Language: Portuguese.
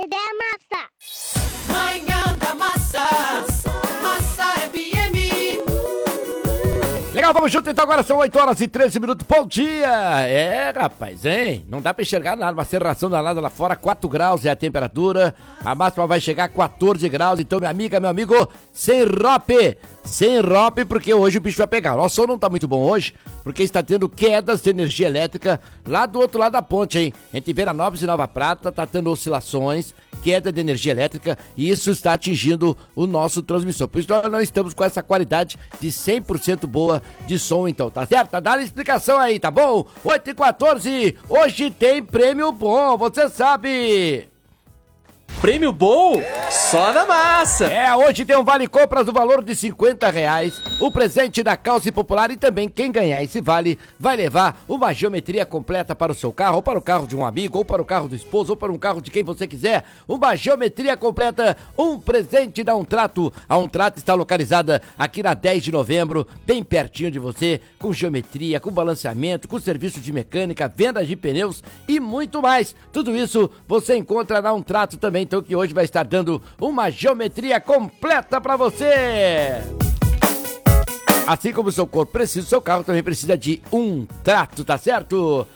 ideia massa. Manhã da Massa, Massa FM. Legal, vamos junto então, agora são 8h13. Bom dia! Rapaz, hein? Não dá pra enxergar nada, uma serração danada lá fora, 4 graus é a temperatura, a máxima vai chegar a 14 graus, então minha amiga, meu amigo, sem rope, porque hoje o bicho vai pegar. Nosso som não tá muito bom hoje, porque está tendo quedas de energia elétrica lá do outro lado da ponte, hein? Entre Veranópolis e Nova Prata, tá tendo oscilações, queda de energia elétrica, e isso está atingindo o nosso transmissor. Por isso nós não estamos com essa qualidade de 100% boa de som, então, tá certo? Tá dando explicação aí, tá bom? 8h14, hoje tem prêmio bom, você sabe! Prêmio bom? Só na Massa! Hoje tem um vale compras do valor de R$50, o presente da Calce Popular, e também quem ganhar esse vale vai levar uma geometria completa para o seu carro, ou para o carro de um amigo, ou para o carro do esposo, ou para um carro de quem você quiser. Uma geometria completa, um presente da Untrato. A Untrato está localizada aqui na 10 de novembro, bem pertinho de você, com geometria, com balanceamento, com serviço de mecânica, venda de pneus e muito mais. Tudo isso você encontra na Untrato também, então, que hoje vai estar dando uma geometria completa pra você. Assim como o seu corpo precisa, o seu carro também precisa de Untrato, tá certo?